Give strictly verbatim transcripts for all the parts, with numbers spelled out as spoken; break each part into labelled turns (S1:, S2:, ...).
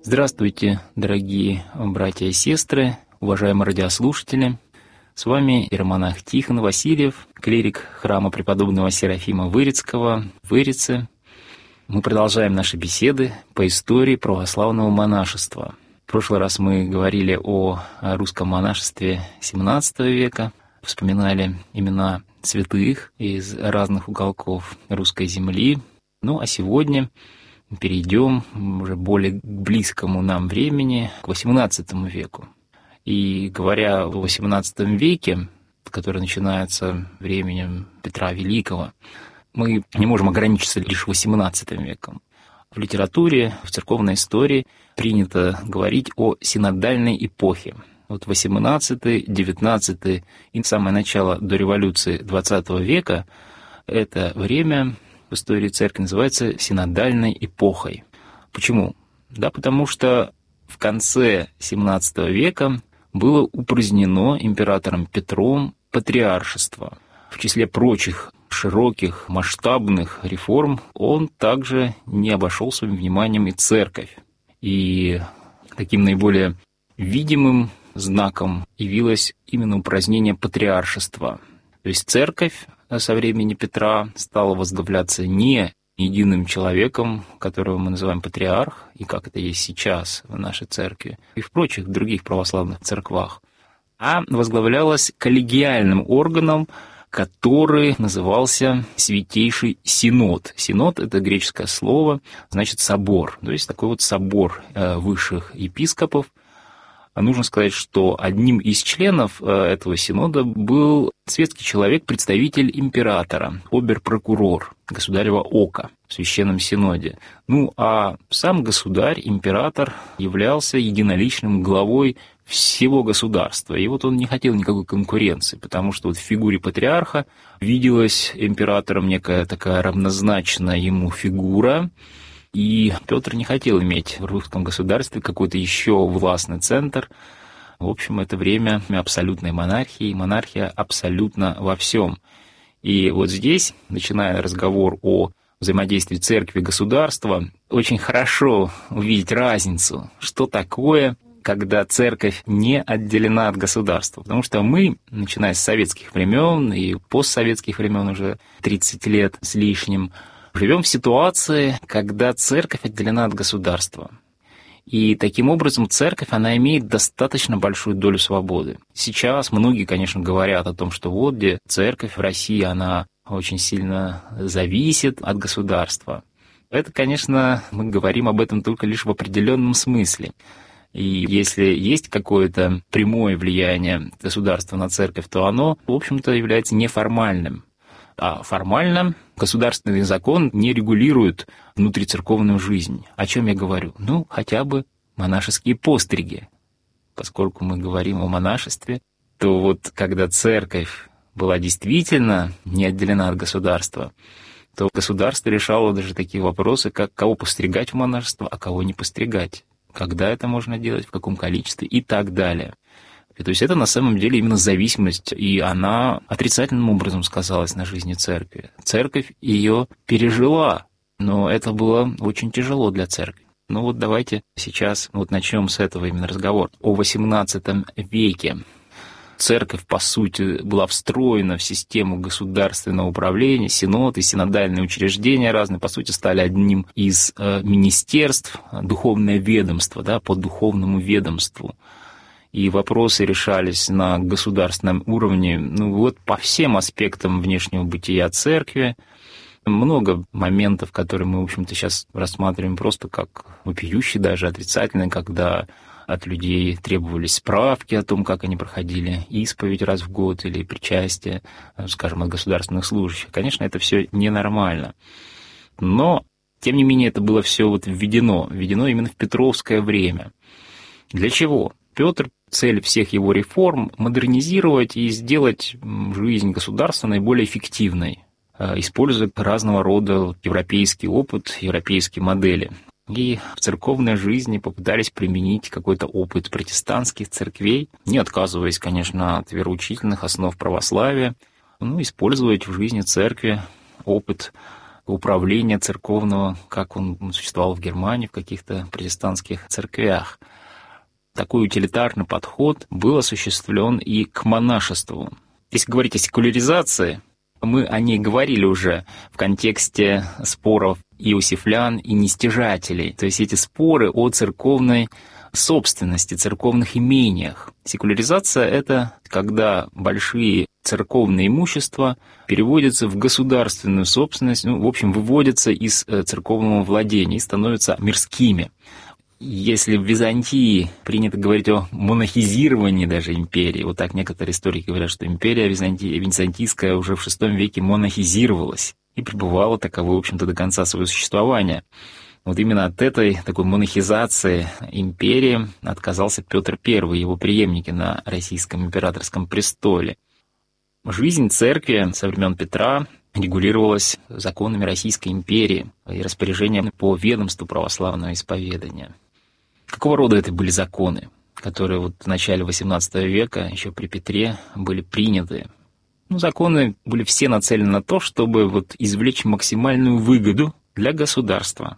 S1: Здравствуйте, дорогие братья и сестры, уважаемые радиослушатели. С вами иеромонах Тихон Васильев, клирик храма преподобного Серафима Вырицкого в Вырице. Мы продолжаем наши беседы по истории православного монашества. В прошлый раз мы говорили о русском монашестве семнадцатого века, вспоминали имена святых из разных уголков русской земли. Ну а сегодня перейдем уже более к близкому нам времени, к восемнадцатому веку. И говоря о восемнадцатом веке, который начинается временем Петра Великого, мы не можем ограничиться лишь восемнадцатым веком. В литературе, в церковной истории принято говорить о синодальной эпохе. Вот восемнадцатый, девятнадцатый и самое начало до революции двадцатого века — это время в истории церкви называется синодальной эпохой. Почему? Да, потому что в конце семнадцатого века было упразднено императором Петром патриаршество. В числе прочих широких, масштабных реформ он также не обошел своим вниманием и церковь. И таким наиболее видимым знаком явилось именно упразднение патриаршества. То есть церковь со времени Петра стала возглавляться не единым человеком, которого мы называем патриарх, и как это есть сейчас в нашей церкви, и в прочих других православных церквах, а возглавлялась коллегиальным органом, который назывался Святейший Синод. Синод — это греческое слово, значит собор, то есть такой вот собор высших епископов. Нужно сказать, что одним из членов этого синода был светский человек, представитель императора, обер-прокурор, государева ока в Священном Синоде. Ну, а сам государь, император, являлся единоличным главой всего государства. И вот он не хотел никакой конкуренции, потому что вот в фигуре патриарха виделась императором некая такая равнозначная ему фигура. И Петр не хотел иметь в русском государстве какой-то еще властный центр. В общем, это время абсолютной монархии, монархия абсолютно во всем. И вот здесь, начиная разговор о взаимодействии церкви и государства, очень хорошо увидеть разницу, что такое, когда церковь не отделена от государства. Потому что мы, начиная с советских времен и постсоветских времен уже тридцать лет с лишним, живем в ситуации, когда церковь отделена от государства. И таким образом церковь, она имеет достаточно большую долю свободы. Сейчас многие, конечно, говорят о том, что вот где церковь в России, она очень сильно зависит от государства. Это, конечно, мы говорим об этом только лишь в определенном смысле. И если есть какое-то прямое влияние государства на церковь, то оно, в общем-то, является неформальным. А формально государственный закон не регулирует внутрицерковную жизнь. О чем я говорю? Ну, хотя бы монашеские постриги. Поскольку мы говорим о монашестве, то вот когда церковь была действительно не отделена от государства, то государство решало даже такие вопросы, как кого постригать в монашество, а кого не постригать, когда это можно делать, в каком количестве и так далее. То есть это на самом деле именно зависимость, и она отрицательным образом сказалась на жизни церкви. Церковь ее пережила, но это было очень тяжело для церкви. Ну вот давайте сейчас вот начнем с этого именно разговор о восемнадцатом веке. Церковь, по сути, была встроена в систему государственного управления, синод и синодальные учреждения разные, по сути, стали одним из э, министерств, духовное ведомство, да, по духовному ведомству. И вопросы решались на государственном уровне, ну вот по всем аспектам внешнего бытия церкви. Много моментов, которые мы, в общем-то, сейчас рассматриваем просто как вопиющие, даже отрицательные, когда от людей требовались справки о том, как они проходили исповедь раз в год или причастие, скажем, от государственных служащих. Конечно, это все ненормально. Но, тем не менее, это было все вот введено, введено именно в петровское время. Для чего? Петр, цель всех его реформ — модернизировать и сделать жизнь государства наиболее эффективной, используя разного рода европейский опыт, европейские модели. И в церковной жизни попытались применить какой-то опыт протестантских церквей, не отказываясь, конечно, от вероучительных основ православия, но использовать в жизни церкви опыт управления церковного, как он существовал в Германии, в каких-то протестантских церквях. Такой утилитарный подход был осуществлен и к монашеству. Если говорить о секуляризации, мы о ней говорили уже в контексте споров иосифлян и нестяжателей. То есть эти споры о церковной собственности, церковных имениях. Секуляризация — это когда большие церковные имущества переводятся в государственную собственность, ну, в общем, выводятся из церковного владения и становятся мирскими. Если в Византии принято говорить о монахизировании даже империи, вот так некоторые историки говорят, что империя Византи... византийская уже в шестом веке монахизировалась и пребывала таковой, в общем-то, до конца своего существования. Вот именно от этой такой монахизации империи отказался Петр Первый, его преемники на российском императорском престоле. Жизнь церкви со времен Петра регулировалась законами Российской империи и распоряжением по ведомству православного исповедания. Какого рода это были законы, которые вот в начале восемнадцатого века, еще при Петре, были приняты? Ну, законы были все нацелены на то, чтобы вот извлечь максимальную выгоду для государства.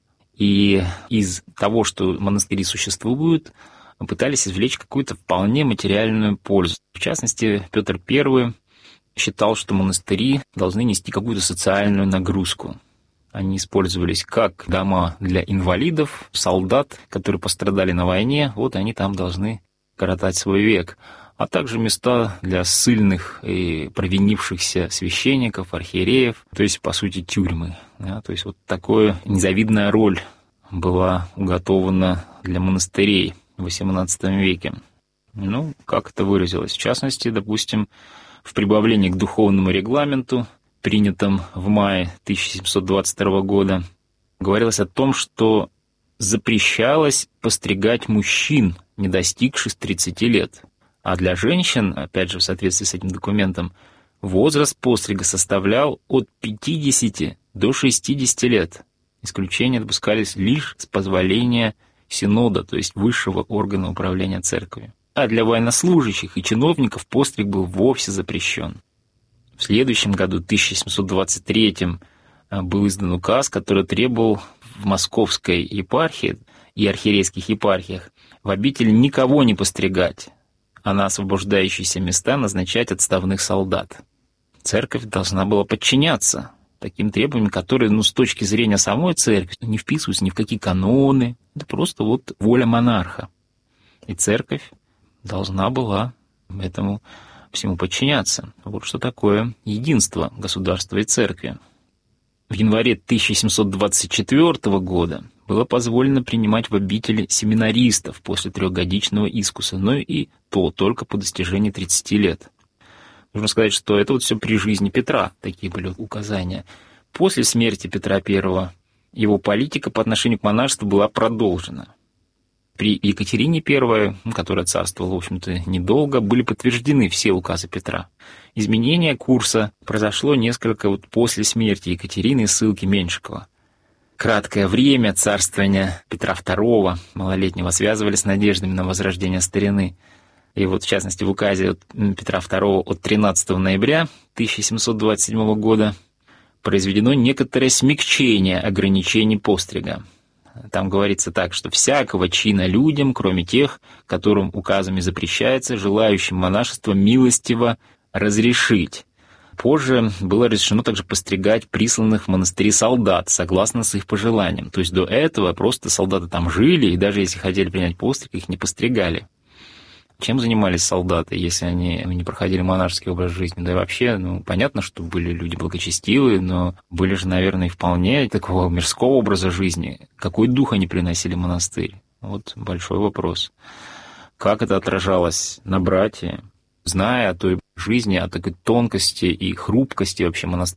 S1: И из того, что монастыри существуют, пытались извлечь какую-то вполне материальную пользу. В частности, Петр Первый считал, что монастыри должны нести какую-то социальную нагрузку. Они использовались как дома для инвалидов, солдат, которые пострадали на войне, вот они там должны коротать свой век, а также места для ссыльных и провинившихся священников, архиереев, то есть, по сути, тюрьмы. Да, то есть вот такая незавидная роль была уготована для монастырей в восемнадцатом веке. Ну, как это выразилось? В частности, допустим, в прибавлении к духовному регламенту, принятом в мае тысяча семьсот двадцать второго года, говорилось о том, что запрещалось постригать мужчин, не достигших тридцати лет. А для женщин, опять же, в соответствии с этим документом, возраст пострига составлял от пятидесяти до шестидесяти лет. Исключения допускались лишь с позволения синода, то есть высшего органа управления церковью. А для военнослужащих и чиновников постриг был вовсе запрещен. В следующем году, тысяча семьсот двадцать третьем, был издан указ, который требовал в московской епархии и архиерейских епархиях в обители никого не постригать, а на освобождающиеся места назначать отставных солдат. Церковь должна была подчиняться таким требованиям, которые, ну, с точки зрения самой церкви, не вписываются ни в какие каноны. Это просто вот воля монарха. И церковь должна была этому всему подчиняться. Вот что такое единство государства и церкви. В январе тысяча семьсот двадцать четвёртого года было позволено принимать в обители семинаристов после трехгодичного искуса, но и то только по достижении тридцати лет. Нужно сказать, что это вот все при жизни Петра, такие были указания. После смерти Петра Первого его политика по отношению к монашеству была продолжена. При Екатерине Первой, которая царствовала, в общем-то, недолго, были подтверждены все указы Петра. Изменение курса произошло несколько вот после смерти Екатерины и ссылки Меньшикова. Краткое время царствования Петра Второго, малолетнего, связывали с надеждами на возрождение старины. И вот, в частности, в указе Петра Второго от тринадцатого ноября тысяча семьсот двадцать седьмого года произведено некоторое смягчение ограничений пострига. Там говорится так, что всякого чина людям, кроме тех, которым указами запрещается, желающим монашества милостиво разрешить. Позже было разрешено также постригать присланных в монастыри солдат, согласно с их пожеланиям. То есть до этого просто солдаты там жили, и даже если хотели принять постриг, их не постригали. Чем занимались солдаты, если они не проходили монашеский образ жизни? Да и вообще, ну, понятно, что были люди благочестивые, но были же, наверное, и вполне такого мирского образа жизни. Какой дух они приносили в монастырь? Вот большой вопрос. Как это отражалось на братье? Зная о той жизни, о такой тонкости и хрупкости вообще монастыря,